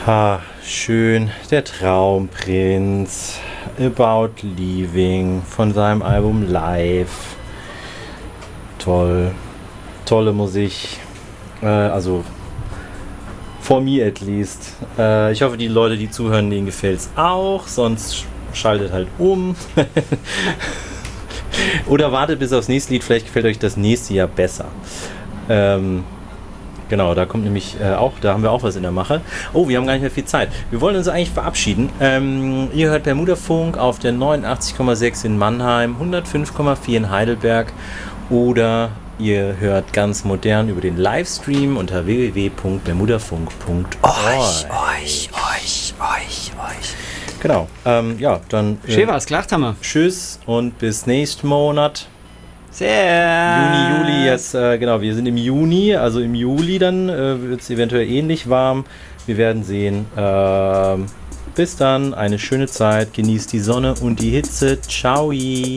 Schön, der Traumprinz, About Leaving von seinem Album Live. Toll, tolle Musik, also for me at least. Ich hoffe, die Leute, die zuhören, denen gefällt's auch, sonst schaltet halt um. Oder wartet bis aufs nächste Lied, vielleicht gefällt euch das nächste Jahr besser. Genau, da kommt nämlich da haben wir auch was in der Mache. Oh, wir haben gar nicht mehr viel Zeit. Wir wollen uns eigentlich verabschieden. Ihr hört Bermudafunk auf der 89,6 in Mannheim, 105,4 in Heidelberg oder ihr hört ganz modern über den Livestream unter www.bermudafunk.org. Euch. Genau, ja, dann Schön war's, gelacht haben wir. Tschüss und bis nächsten Monat. Sehr. Juni, jetzt, genau, wir sind im Juni, also im Juli dann wird es eventuell ähnlich warm. Wir werden sehen. Bis dann, eine schöne Zeit, genießt die Sonne und die Hitze. Ciao.